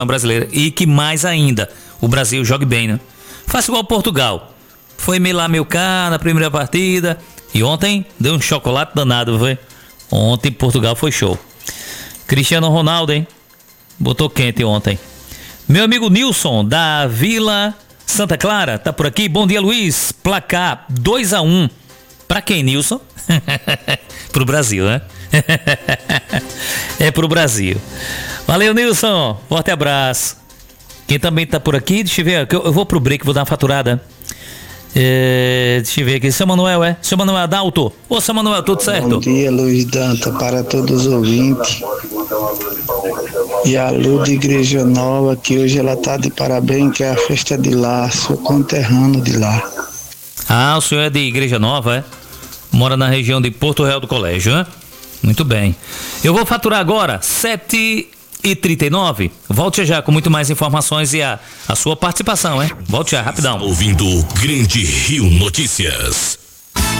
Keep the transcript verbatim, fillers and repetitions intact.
brasileira e que mais ainda o Brasil jogue bem, né? Faça igual Portugal. Foi meio lá, meio cá na primeira partida e ontem deu um chocolate danado, foi? Ontem Portugal foi show. Cristiano Ronaldo, hein? Botou quente ontem. Meu amigo Nilson, da Vila Santa Clara, tá por aqui. Bom dia, Luiz. Placar dois a um. Pra quem, Nilson? Pro Brasil, né? É pro Brasil. Valeu, Nilson. Forte abraço. Quem também tá por aqui, deixa eu ver. Eu vou pro break, vou dar uma faturada. É, deixa eu ver aqui. Seu Manuel, é? Seu Manuel Adalto. Ô, seu Manuel, tudo certo? Bom dia, Luiz Danta, para todos os ouvintes. E a Lu de Igreja Nova, que hoje ela tá de parabéns, que é a festa de lá, sou conterrâneo de lá. Ah, o senhor é de Igreja Nova, é? Mora na região de Porto Real do Colégio, né? Muito bem. Eu vou faturar agora sete e trinta e nove. Volte já com muito mais informações e a, a sua participação, hein? Volte já, rapidão. Ouvindo o Grande Rio Notícias.